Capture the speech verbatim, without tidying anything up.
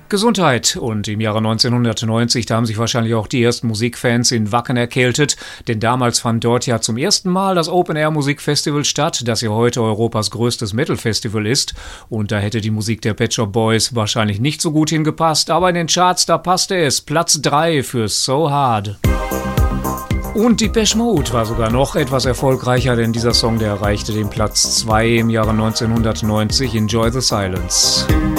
Gesundheit. Und im Jahre neunzehnhundertneunzig, da haben sich wahrscheinlich auch die ersten Musikfans in Wacken erkältet, denn damals fand dort ja zum ersten Mal das Open-Air-Musikfestival statt, das ja heute Europas größtes Metal-Festival ist. Und da hätte die Musik der Pet Shop Boys wahrscheinlich nicht so gut hingepasst, aber in den Charts, da passte es. Platz drei für So Hard. Und Depeche Mode war sogar noch etwas erfolgreicher, denn dieser Song, der erreichte den Platz zwei im Jahre neunzehnhundertneunzig, Enjoy the Silence.